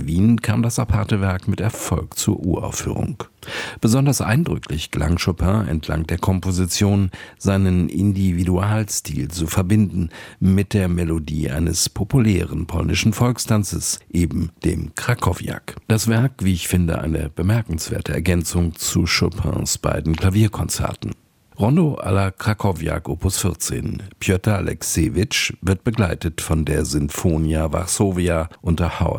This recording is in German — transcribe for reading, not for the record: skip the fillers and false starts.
Wien kam das aparte Werk mit Erfolg zur Uraufführung. Besonders eindrücklich gelang Chopin entlang der Komposition, seinen Individualstil zu verbinden mit der Melodie eines populären polnischen Volkstanzes, eben dem Krakowiak. Das Werk, wie ich finde, eine bemerkenswerte Ergänzung zu Chopins beiden Klavierkonzerten. Rondo alla Krakowiak Opus 14. Pjotr Aleksejewitsch wird begleitet von der Sinfonia Varsovia unter Howard